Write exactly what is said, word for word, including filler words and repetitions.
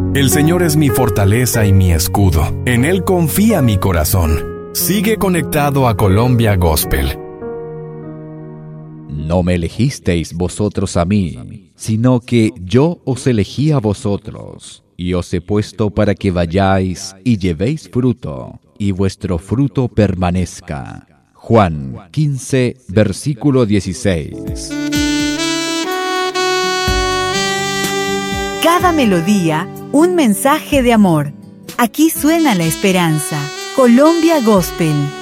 El Señor es mi fortaleza y mi escudo. En Él confía mi corazón. Sigue conectado a Colombia Gospel. No me elegisteis vosotros a mí, sino que yo os elegí a vosotros, y os he puesto para que vayáis y llevéis fruto, y vuestro fruto permanezca. Juan quince, versículo dieciséis. Cada melodía, un mensaje de amor. Aquí suena la esperanza. Colombia Gospel.